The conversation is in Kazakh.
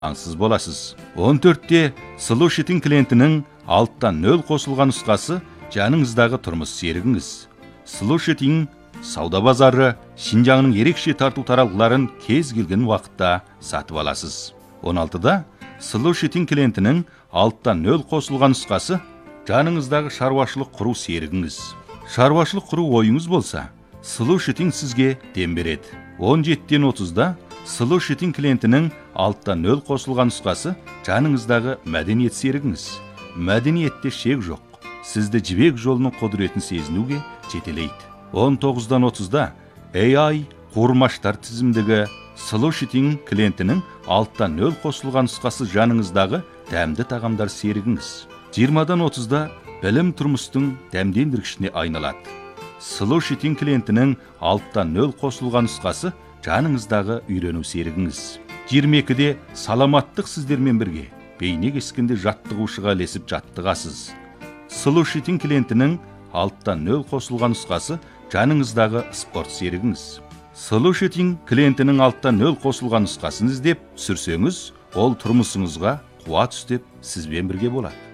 аңсыз боласыз. 14-те Solution клиентінің алттан 0 қосылған нұсқасы жаныңыздағы тұрмыс серігіңіз. Solution сауда базары Шинжаңның ерекше тарту таралғыларын кез келген уақытта сатып аласыз. 16-да Solution клиентінің алттан 0 қосылған нұсқасы жаныңыздағы шаруашылық құру серігіңіз. Шаруашылық құру ойыңыз болса, Solution сізге дем береді. 17-тен 30-да Solution клиентінің алттан 0 қосылған нұсқасы жаныңыздағы мәдениет серігіңіз. Мәдениетте шек жоқ. Сізді жібек жолының құдіретін сезінуге жетелейді. 19-дан 30-да AI қормаштар тізімдегі Solution клиентінің алттан 0 қосылған нұсқасы жаныңыздағы дәмді тағамдар серігіңіз. 20-дан 30-да білім тұрмыстың дәмдендіргішіне айналады. Solution клиентінің алттан 0 қосылған нұсқасы жаныңыздағы үйрену серігіңіз. 22-де саламаттық сіздермен бірге бейне кескінде жаттығушыға ілесіп жаттығасыз. Solution клиентінің алттан 0 қосылған нұсқасы жаныңыздағы спорт серігіңіз. Solution клиентінің алттан 0 қосылған нұсқасын іздеп сүрсеңіз, ол тұрмысыңызға қуат үстеп сізбен бірге болады.